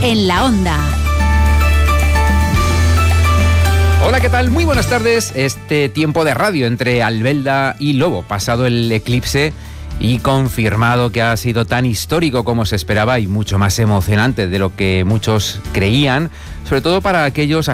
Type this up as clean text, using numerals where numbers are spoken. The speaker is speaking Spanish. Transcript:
en la Onda. Hola, ¿qué tal? Muy buenas tardes. Este tiempo de radio entre Albelda y Lobo, pasado el eclipse y confirmado que ha sido tan histórico como se esperaba y mucho más emocionante de lo que muchos creían, sobre todo para aquellos